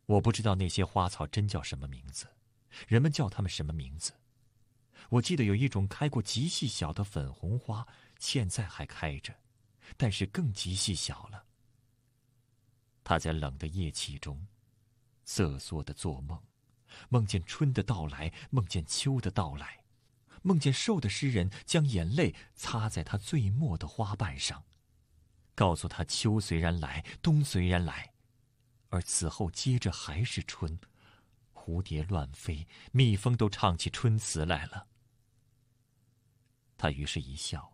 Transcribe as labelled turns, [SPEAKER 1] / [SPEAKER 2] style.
[SPEAKER 1] 我不知道那些花草真叫什么名字，人们叫它们什么名字。我记得有一种开过极细小的粉红花，现在还开着，但是更极细小了。它在冷的夜气中瑟缩地做梦，梦见春的到来，梦见秋的到来，梦见瘦的诗人将眼泪擦在他最末的花瓣上，告诉他秋虽然来，冬虽然来，而此后接着还是春，蝴蝶乱飞，蜜蜂都唱起春词来了。他于是一笑，